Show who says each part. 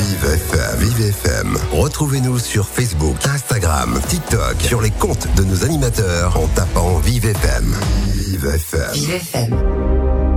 Speaker 1: Vive FM. Vive FM. Retrouvez-nous sur Facebook, Instagram, TikTok, sur les comptes de nos animateurs en tapant Vive FM. Vive FM.
Speaker 2: Vive FM.